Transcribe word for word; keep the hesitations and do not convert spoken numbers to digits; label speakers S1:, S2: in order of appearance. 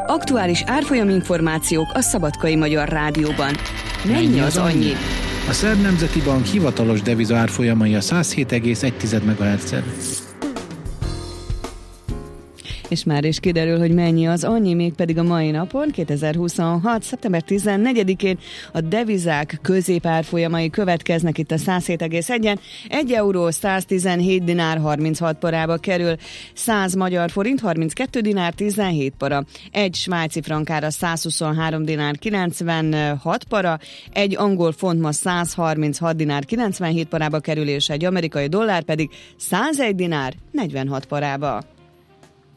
S1: Aktuális árfolyam információk a Szabadkai Magyar Rádióban. Mennyi az annyi?
S2: A Szerb Nemzeti Bank hivatalos deviza árfolyamai a száz hét egész egy megahertzen.
S1: És már is kiderül, hogy mennyi az annyi, mégpedig a mai napon, kétezer-huszonhat. szeptember tizennegyedikén a devizák középárfolyamai következnek itt a száz hét egész egyen. egy euró száztizenhét dinár harminchat parába kerül, száz magyar forint harminckettő dinár tizenhét para, egy svájci frankára százhuszonhárom dinár kilencvenhat para, egy angol font ma százharminchat dinár kilencvenhét parába kerül, és egy amerikai dollár pedig százegy dinár negyvenhat parába.